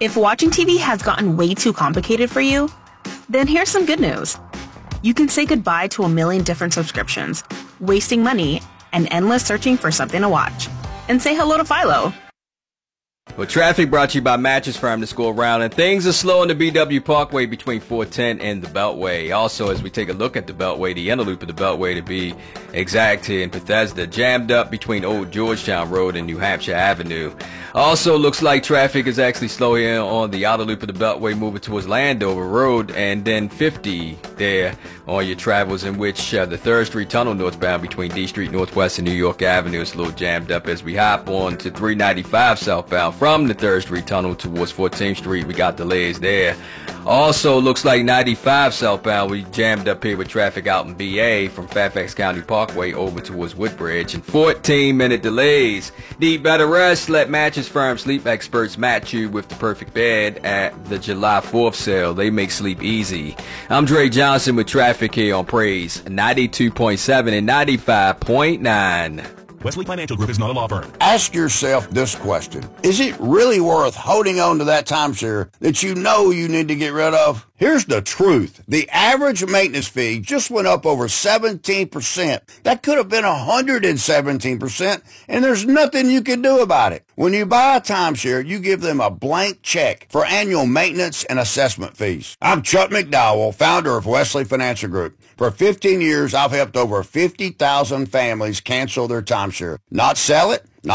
If watching TV has gotten way too complicated for you, then here's some good news. You can say goodbye to a million different subscriptions, wasting money, and endless searching for something to watch. And say hello to Philo. Well, traffic brought to you by Mattress Firm to score around, and things are slow on the BW Parkway between 410 and the Beltway. Also, as we take a look at the Beltway, the inner loop of the Beltway to be exact here in Bethesda, jammed up between Old Georgetown Road and New Hampshire Avenue. Also, looks like traffic is actually slow here on the outer loop of the Beltway moving towards Landover Road, and then 50 there on your travels, in which the 3rd Street Tunnel northbound between D Street Northwest and New York Avenue is a little jammed up. As we hop on to 395 southbound from the 3rd Street Tunnel towards 14th Street, we got delays there. Also, looks like 95 southbound, we jammed up here with traffic out in BA from Fairfax County Parkway over towards Woodbridge, and 14-minute delays. Need better rest? Let Mattress Firm sleep experts match you with the perfect bed at the July 4th sale. They make sleep easy. I'm Dre Johnson with traffic here on Praise 92.7 and 95.9. Wesley Financial Group is not a law firm. Ask yourself this question. Is it really worth holding on to that timeshare that you know you need to get rid of? Here's the truth. The average maintenance fee just went up over 17%. That could have been 117%, and there's nothing you can do about it. When you buy a timeshare, you give them a blank check for annual maintenance and assessment fees. I'm Chuck McDowell, founder of Wesley Financial Group. For 15 years, I've helped over 50,000 families cancel their timeshare. Not sell it,